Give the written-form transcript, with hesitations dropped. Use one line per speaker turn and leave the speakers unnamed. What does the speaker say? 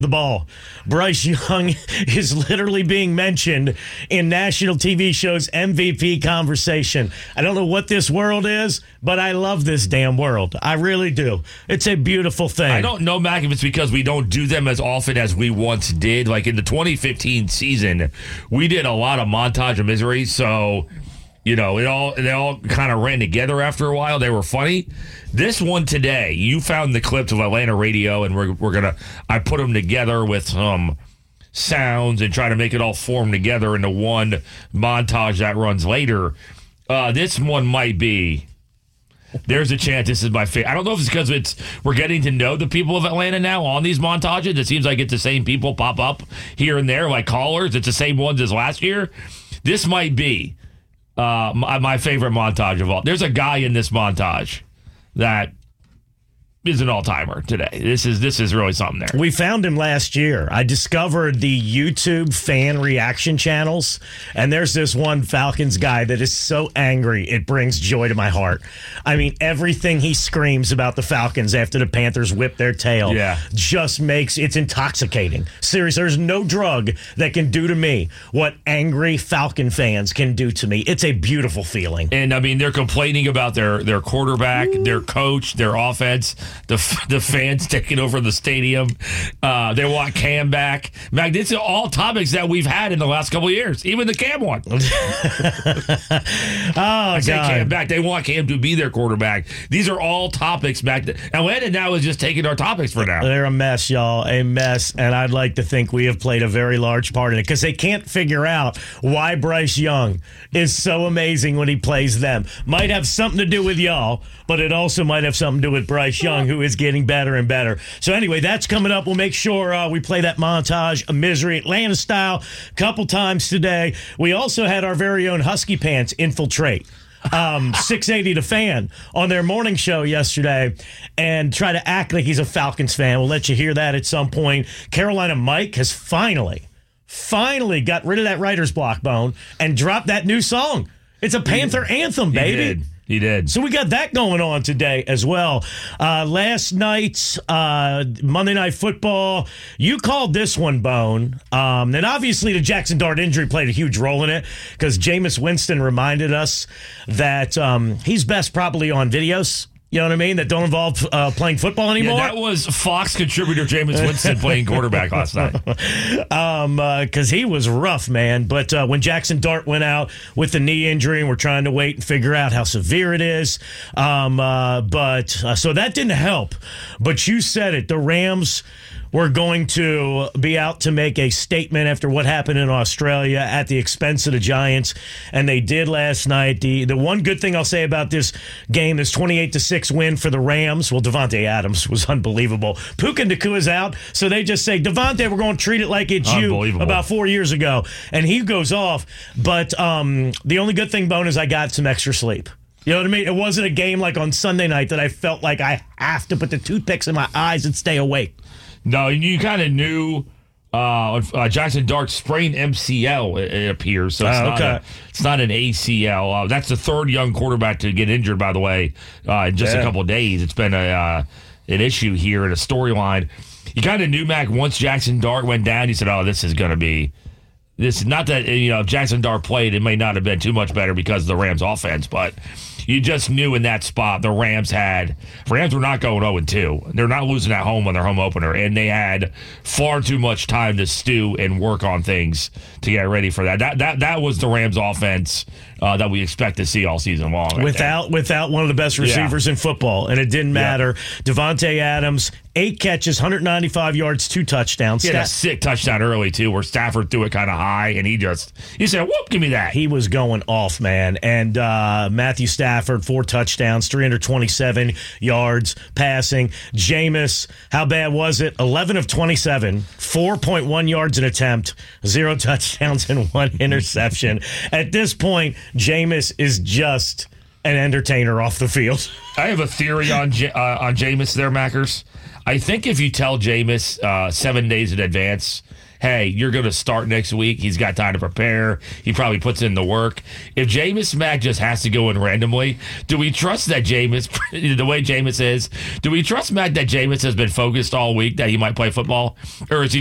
the ball. Bryce Young is literally being mentioned in national TV shows MVP conversation. I don't know what this world is, but I love this damn world. I really do. It's a beautiful thing.
I don't know, Mac, if it's because we don't do them as often as we once did. Like in the 2015 season, we did a lot of montage of misery, so they all kind of ran together after a while. They were funny. This one today, you found the clips of Atlanta radio, and I put them together with some sounds and try to make it all form together into one montage that runs later. This one might be. There's a chance this is my favorite. I don't know if it's because we're getting to know the people of Atlanta now on these montages. It seems like it's the same people pop up here and there, like callers. It's the same ones as last year. This might be my favorite montage of all. There's a guy in this montage that is an all-timer today. This is really something there.
We found him last year. I discovered the YouTube fan reaction channels, and there's this one Falcons guy that is so angry it brings joy to my heart. I mean, everything he screams about the Falcons after the Panthers whip their tail just makes it's intoxicating. Seriously, there's no drug that can do to me what angry Falcon fans can do to me. It's a beautiful feeling.
And I mean, they're complaining about their quarterback, their coach, their offense. The fans taking over the stadium. They want Cam back. Mac, these are all topics that we've had in the last couple of years. Even the Cam one. I say Cam back. They want Cam to be their quarterback. These are all topics, Mac. Atlanta now is just taking our topics for now.
They're a mess, y'all. A mess. And I'd like to think we have played a very large part in it because they can't figure out why Bryce Young is so amazing when he plays them. Might have something to do with y'all, but it also might have something to do with Bryce Young, who is getting better and better. So anyway, that's coming up. We'll make sure we play that montage of misery, Atlanta style, a couple times today. We also had our very own Husky Pants infiltrate 680 The Fan on their morning show yesterday and try to act like he's a Falcons fan. We'll let you hear that at some point. Carolina Mike has finally got rid of that writer's block, Bone, and dropped that new song. It's a Panther anthem, baby.
He did.
So we got that going on today as well. Last night's Monday Night Football, you called this one, Bone. And obviously the Jackson Dart injury played a huge role in it because Jameis Winston reminded us that he's best probably on videos. You know what I mean? That don't involve playing football anymore.
Yeah, that was Fox contributor Jameis Winston playing quarterback last night.
Because he was rough, man. But when Jackson Dart went out with the knee injury, and we're trying to wait and figure out how severe it is. So that didn't help. But you said it. The Rams were going to be out to make a statement after what happened in Australia at the expense of the Giants, and they did last night. The one good thing I'll say about this game is 28-6 win for the Rams. Well, Devontae Adams was unbelievable. Puka Nakua's out, so they just say, Devontae, we're going to treat it like it's you about 4 years ago, and he goes off. But the only good thing, Bone, is I got some extra sleep. You know what I mean? It wasn't a game like on Sunday night that I felt like I have to put the toothpicks in my eyes and stay awake.
No, you kind of knew Jackson Dart sprained MCL, it appears. So it's not an ACL. That's the third young quarterback to get injured, by the way, in just a couple of days. It's been an issue here and a storyline. You kind of knew, Mac, once Jackson Dart went down, you said, this is going to be – this. Not that, if Jackson Dart played, it may not have been too much better because of the Rams' offense, but – you just knew in that spot the Rams were not going 0-2. They're not losing at home on their home opener, and they had far too much time to stew and work on things to get ready for that. That was the Rams offense that we expect to see all season long.
Without one of the best receivers in football, and it didn't matter. Devontae Adams, 8 catches, 195 yards, 2 touchdowns.
He had a sick touchdown early, too, where Stafford threw it kind of high, and he said, whoop, give me that.
He was going off, man. And Matthew Stafford, 4 touchdowns, 327 yards passing. Jameis, how bad was it? 11 of 27, 4.1 yards an attempt, 0 touchdowns and 1 interception. At this point, Jameis is just an entertainer off the field.
I have a theory on Jameis there, Mackers. I think if you tell Jameis 7 days in advance, hey, you're going to start next week. He's got time to prepare. He probably puts in the work. If Jameis Mack just has to go in randomly, do we trust that Jameis, the way Jameis is, do we trust Matt that Jameis has been focused all week that he might play football? Or is he